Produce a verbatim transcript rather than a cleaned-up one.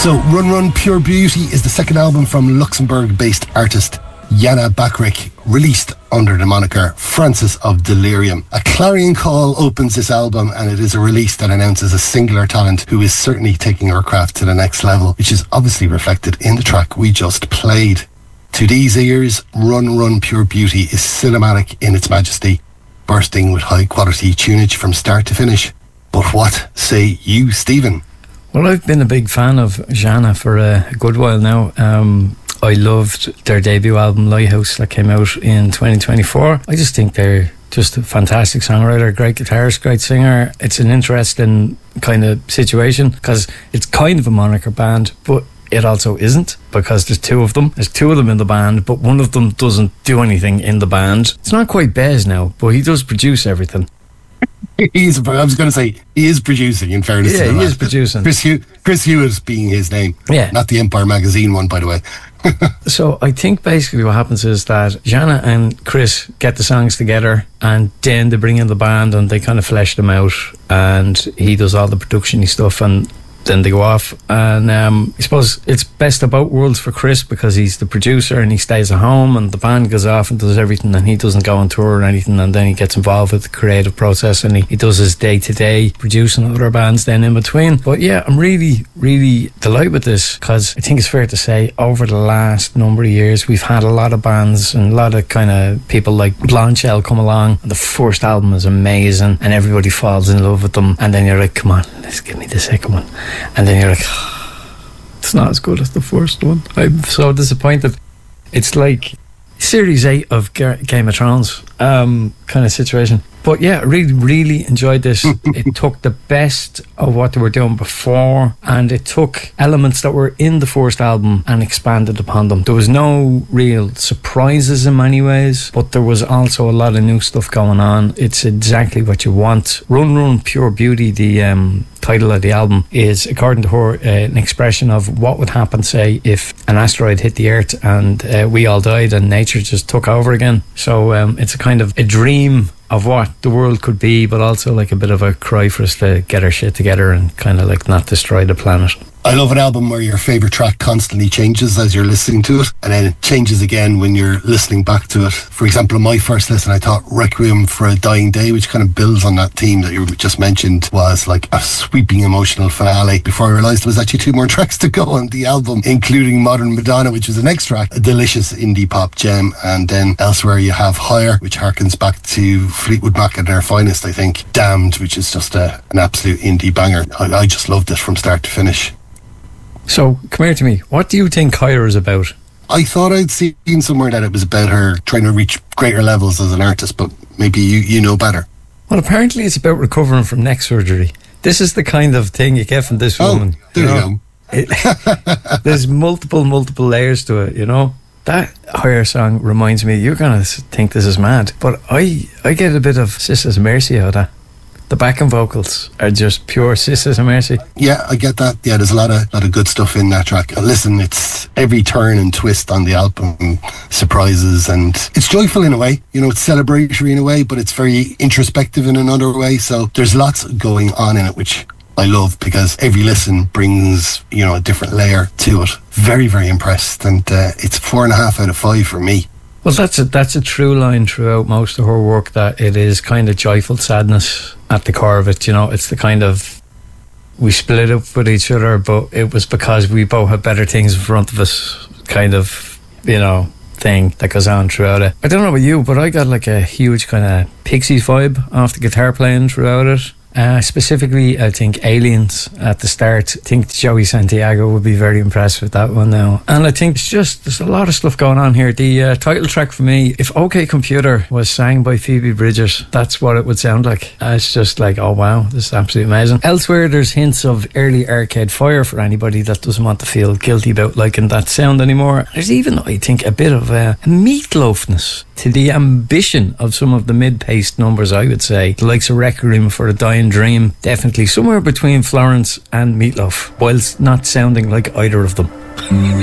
So Run Run Pure Beauty is the second album from Luxembourg-based artist Jana Bakrik, released under the moniker Francis of Delirium. A clarion call opens this album, and it is a release that announces a singular talent who is certainly taking her craft to the next level, which is obviously reflected in the track we just played. To these ears, Run Run Pure Beauty is cinematic in its majesty, bursting with high quality tunage from start to finish. But what say you, Stephen? Well, I've been a big fan of Jana for a good while now. Um, I loved their debut album, Lighthouse, that came out in twenty twenty-four. I just think they're just a fantastic songwriter, great guitarist, great singer. It's an interesting kind of situation because it's kind of a moniker band, but it also isn't, because there's two of them. There's two of them in the band, but one of them doesn't do anything in the band. It's not quite Bez now, but he does produce everything. He's, I was going to say, he is producing, in fairness yeah, to him. he is producing. Chris, Hew- Chris Hewitt being his name. Yeah. Not the Empire Magazine one, by the way. So I think basically what happens is that Jana and Chris get the songs together, and then they bring in the band and they kind of flesh them out, and he does all the production-y stuff, and then they go off. And um, I suppose it's best of both worlds for Chris, because he's the producer and he stays at home, and the band goes off and does everything, and he doesn't go on tour or anything, and then he gets involved with the creative process, and he, he does his day-to-day producing other bands then in between. But yeah, I'm really really delighted with this, because I think it's fair to say over the last number of years we've had a lot of bands and a lot of kind of people like Blonde Shell come along, and the first album is amazing and everybody falls in love with them, and then you're like, come on, let's give me the second one. And then you're like, oh, it's not as good as the first one. I'm so disappointed. It's like Series eight of Game of Thrones um, kind of situation. But yeah, I really, really enjoyed this. It took the best of what they were doing before, and it took elements that were in the first album and expanded upon them. There was no real surprises in many ways, but there was also a lot of new stuff going on. It's exactly what you want. Run Run Pure Beauty, the um, title of the album, is, according to her, uh, an expression of what would happen, say, if an asteroid hit the Earth and uh, we all died and nature just took over again. So um, it's a kind of a dream of what the world could be, but also like a bit of a cry for us to get our shit together and kind of like not destroy the planet. I love an album where your favourite track constantly changes as you're listening to it, and then it changes again when you're listening back to it. For example, on my first listen, I thought Requiem for a Dying Day, which kind of builds on that theme that you just mentioned, was like a sweeping emotional finale, before I realised there was actually two more tracks to go on the album, including Modern Madonna, which was the next track, a delicious indie pop gem. And then elsewhere you have Higher, which harkens back to Fleetwood Mac at their finest, I think. Damned, which is just a, an absolute indie banger. I, I just loved it from start to finish. So, come here to me. What do you think Higher is about? I thought I'd seen somewhere that it was about her trying to reach greater levels as an artist, but maybe you, you know better. Well, apparently it's about recovering from neck surgery. This is the kind of thing you get from this oh, woman. There you, you know? go. It, there's multiple, multiple layers to it, you know? That Higher song reminds me, you're going to think this is mad, but I, I get a bit of Sisters of Mercy out of that. The backing vocals are just pure Sisters of Mercy. Yeah, I get that. Yeah, there's a lot of lot of good stuff in that track. And listen, it's every turn and twist on the album, surprises, and it's joyful in a way. You know, it's celebratory in a way, but it's very introspective in another way. So there's lots going on in it, which I love, because every listen brings, you know, a different layer to it. Very, very impressed, and uh, it's four and a half out of five for me. Well, that's a, that's a true line throughout most of her work, that it is kind of joyful sadness at the core of it. You know, it's the kind of, we split up with each other, but it was because we both had better things in front of us kind of, you know, thing that goes on throughout it. I don't know about you, but I got like a huge kind of Pixies vibe off the guitar playing throughout it. Uh, specifically, I think Aliens at the start. I think Joey Santiago would be very impressed with that one now. And I think it's just, there's a lot of stuff going on here. The uh, title track for me, if OK Computer was sang by Phoebe Bridgers, that's what it would sound like. Uh, it's just like, oh wow, this is absolutely amazing. Elsewhere, there's hints of early Arcade Fire for anybody that doesn't want to feel guilty about liking that sound anymore. There's even, I think, a bit of a meatloafness to the ambition of some of the mid-paced numbers, I would say. The likes of Requiem for a Dying Dream, definitely somewhere between Florence and Meatloaf, whilst not sounding like either of them.